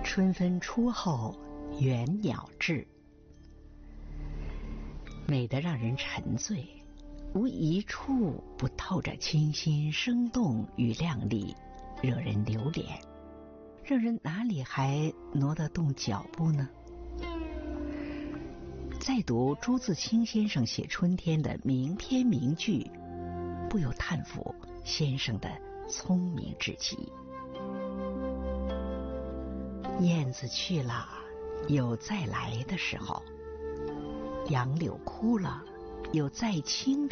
春分初后，园鸟至，美得让人沉醉，无一处不透着清新生动与亮丽，惹人留恋，让人哪里还挪得动脚步呢？再读朱自清先生写春天的名篇名句，不由叹服先生的聪明至极。燕子去了，有再来的时候；杨柳枯了，有再青的